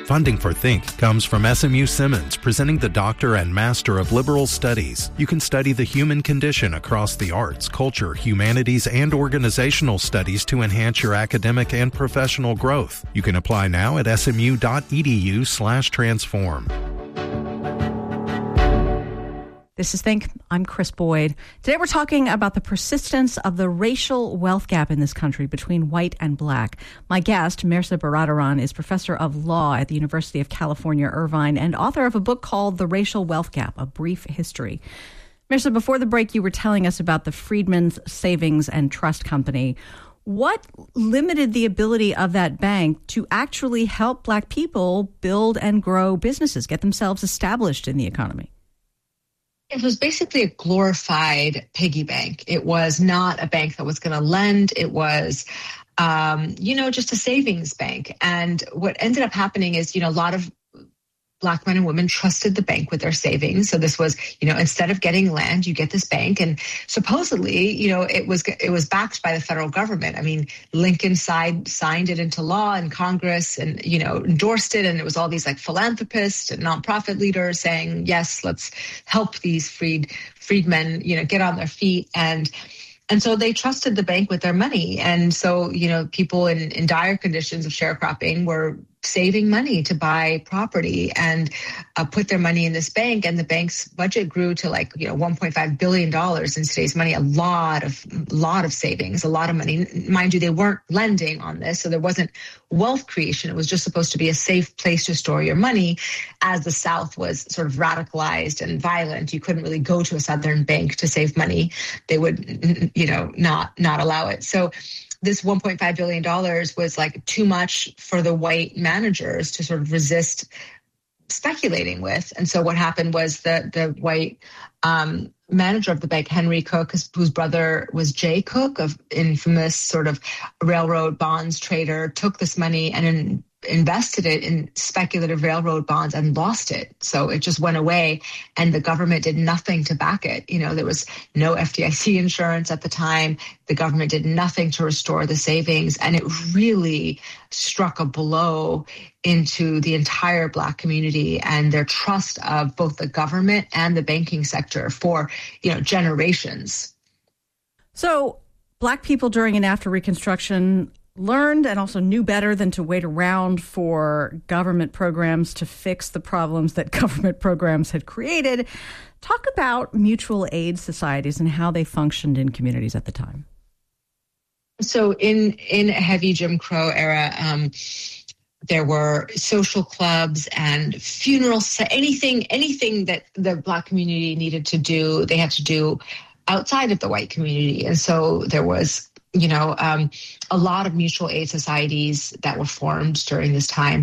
Funding for Think comes from SMU Simmons, presenting the Doctor and Master of Liberal Studies. You can study the human condition across the arts, culture, humanities, and organizational studies to enhance your academic and professional growth. You can apply now at smu.edu/transform. This is Think. I'm Chris Boyd. Today we're talking about the persistence of the racial wealth gap in this country between white and black. My guest, Mehrsa Baradaran, is professor of law at the University of California, Irvine, and author of a book called The Racial Wealth Gap, A Brief History. Mehrsa, before the break, you were telling us about the Freedmen's Savings and Trust Company. What limited the ability of that bank to actually help black people build and grow businesses, get themselves established in the economy? It was basically a glorified piggy bank. It was not a bank that was going to lend. It was, just a savings bank. And what ended up happening is, a lot of Black men and women trusted the bank with their savings. So this was, instead of getting land, you get this bank. And supposedly, it was backed by the federal government. I mean, Lincoln signed it into law in Congress and, endorsed it. And it was all these like philanthropists and nonprofit leaders saying, yes, let's help these freedmen, get on their feet. And so they trusted the bank with their money. And so, people in dire conditions of sharecropping were saving money to buy property and put their money in this bank. And the bank's budget grew to $1.5 billion in today's money, a lot of savings, a lot of money. Mind you, they weren't lending on this. So there wasn't wealth creation. It was just supposed to be a safe place to store your money. As the South was sort of radicalized and violent, you couldn't really go to a Southern bank to save money. They would, not allow it. So this $1.5 billion was like too much for the white managers to sort of resist speculating with. And so what happened was the white manager of the bank, Henry Cook, whose brother was Jay Cook, of infamous sort of railroad bonds trader, took this money and invested it in speculative railroad bonds and lost it. So it just went away and the government did nothing to back it. There was no FDIC insurance at the time. The government did nothing to restore the savings. And it really struck a blow into the entire Black community and their trust of both the government and the banking sector for, generations. So Black people during and after Reconstruction learned and also knew better than to wait around for government programs to fix the problems that government programs had created. Talk about mutual aid societies and how they functioned in communities at the time. So in a heavy Jim Crow era, there were social clubs and funerals, anything that the Black community needed to do, they had to do outside of the white community. And so there was a lot of mutual aid societies that were formed during this time.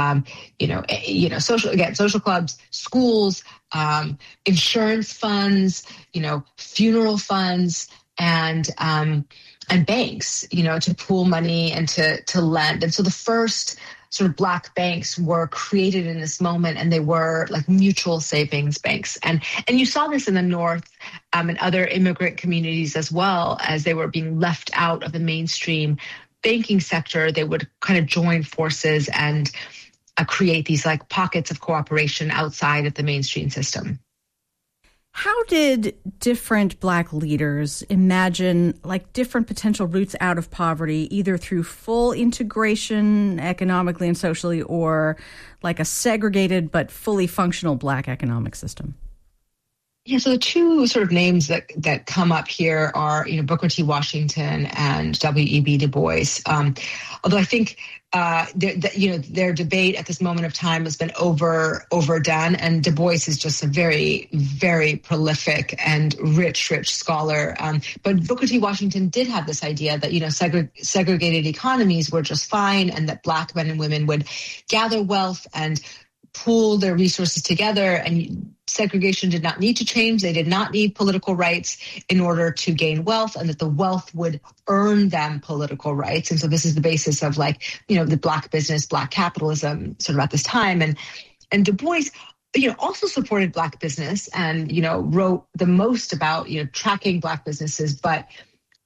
Social clubs, schools, insurance funds, funeral funds, and banks, to pool money and to lend. And so the first sort of Black banks were created in this moment, and they were like mutual savings banks. And you saw this in the North and other immigrant communities as well, as they were being left out of the mainstream banking sector. They would kind of join forces and create these like pockets of cooperation outside of the mainstream system. How did different Black leaders imagine like different potential routes out of poverty, either through full integration economically and socially, or like a segregated but fully functional Black economic system? Yeah, so the two sort of names that come up here are, Booker T. Washington and W.E.B. Du Bois. Although I think their debate at this moment of time has been overdone, and Du Bois is just a very, very prolific and rich scholar. But Booker T. Washington did have this idea that segregated economies were just fine, and that Black men and women would gather wealth and pool their resources together, and segregation did not need to change. They did not need political rights in order to gain wealth, and that the wealth would earn them political rights. And so this is the basis of the Black business, Black capitalism sort of at this time. And Du Bois, also supported Black business and, wrote the most about, tracking Black businesses, but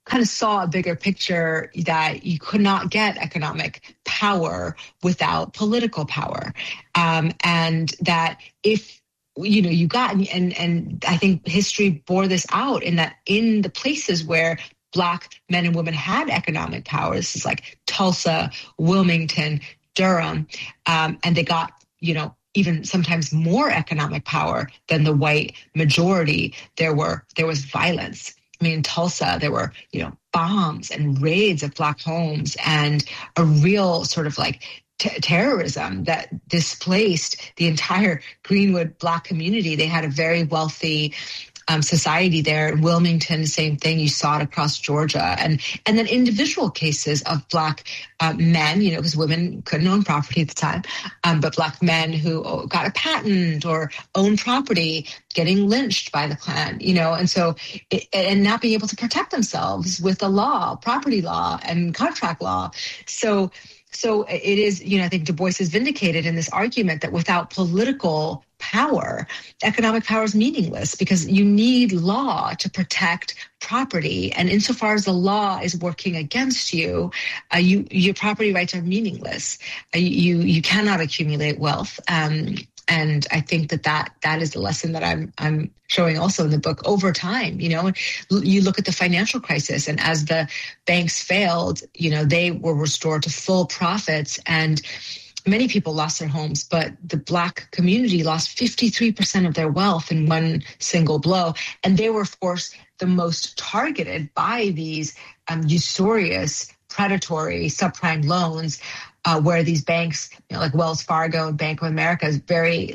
kind of saw a bigger picture that you could not get economic power without political power. And that if, you got, and I think history bore this out in that in the places where Black men and women had economic power, this is like Tulsa, Wilmington, Durham, and they got, even sometimes more economic power than the white majority. There was violence. I mean, in Tulsa, there were, bombs and raids of Black homes and a real sort of like terrorism that displaced the entire Greenwood Black community. They had a very wealthy society there. In Wilmington, same thing. You saw it across Georgia. And then individual cases of Black men, because women couldn't own property at the time, but Black men who got a patent or owned property getting lynched by the Klan, and so, and not being able to protect themselves with the law, property law and contract law. So it is, I think Du Bois is vindicated in this argument that without political power, economic power is meaningless because you need law to protect property. And insofar as the law is working against you, your property rights are meaningless. You cannot accumulate wealth. And I think that is the lesson that I'm showing also in the book over time. You look at the financial crisis, and as the banks failed, they were restored to full profits, and many people lost their homes, but the Black community lost 53% of their wealth in one single blow. And they were, of course, the most targeted by these usurious, predatory subprime loans, where these banks, like Wells Fargo and Bank of America, is very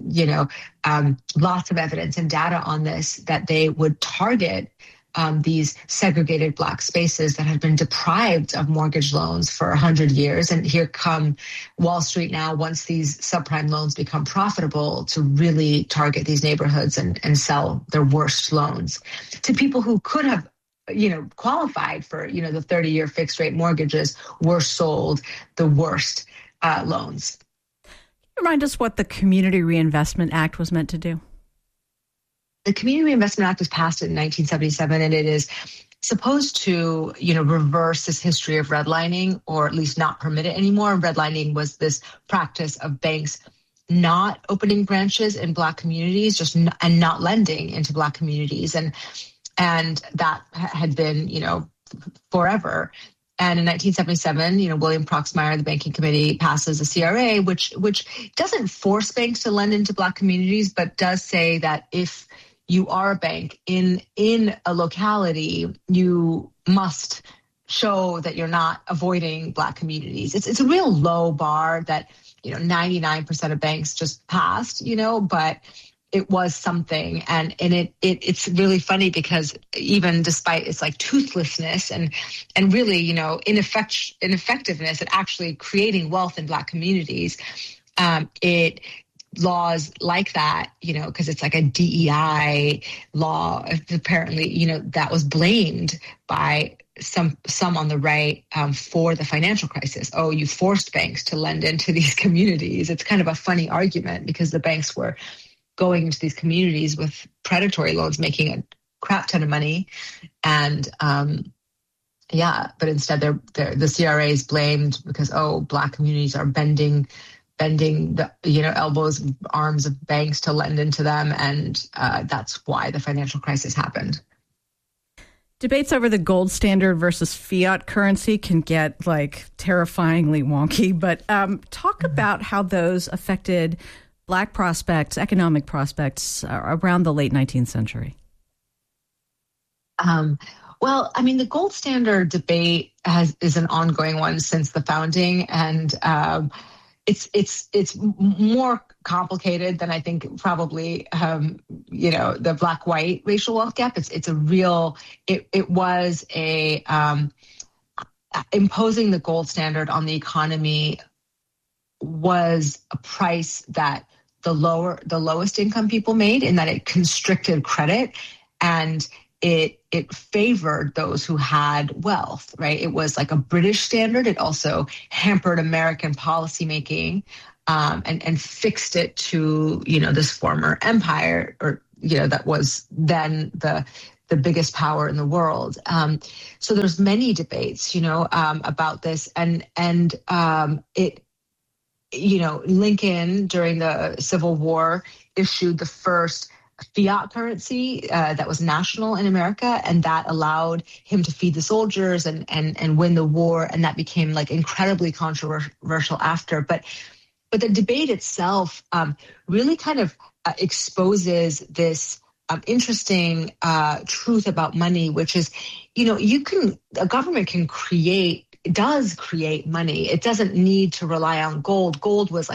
lots of evidence and data on this, that they would target these segregated Black spaces that had been deprived of mortgage loans for 100 years. And here come Wall Street now, once these subprime loans become profitable, to really target these neighborhoods and sell their worst loans to people who could have qualified for, the 30-year fixed rate mortgages, were sold the worst loans. Can you remind us what the Community Reinvestment Act was meant to do? The Community Reinvestment Act was passed in 1977, and it is supposed to, reverse this history of redlining, or at least not permit it anymore. Redlining was this practice of banks not opening branches in Black communities, and not lending into Black communities. And that had been, forever. And in 1977, William Proxmire, the Banking Committee, passes a CRA, which doesn't force banks to lend into Black communities, but does say that if you are a bank in a locality, you must show that you're not avoiding Black communities. It's a real low bar that, 99% of banks just passed, but it was something. And it's really funny because even despite its like toothlessness and really, ineffectiveness at actually creating wealth in Black communities, laws like that, because it's like a DEI law, apparently, that was blamed by some on the right for the financial crisis. Oh, you forced banks to lend into these communities. It's kind of a funny argument because the banks were going into these communities with predatory loans, making a crap ton of money. And but instead the CRA is blamed because, Black communities are bending the elbows and arms of banks to lend into them. And that's why the financial crisis happened. Debates over the gold standard versus fiat currency can get terrifyingly wonky, but talk about how those affected Black prospects, economic prospects around the late 19th century. Well, I mean, the gold standard debate is an ongoing one since the founding, and it's more complicated than I think probably the Black-white racial wealth gap. It's a real. It was a imposing the gold standard on the economy was a price that the lowest income people made, in that it constricted credit and it favored those who had wealth, right? It was like a British standard. It also hampered American policymaking and fixed it to, this former empire, or, that was then the the biggest power in the world. So there's many debates, about this, and Lincoln during the Civil War issued the first fiat currency that was national in America, and that allowed him to feed the soldiers and win the war, and that became like incredibly controversial after. But the debate itself really kind of exposes this interesting truth about money, which is, a government does create money. It doesn't need to rely on gold. Gold was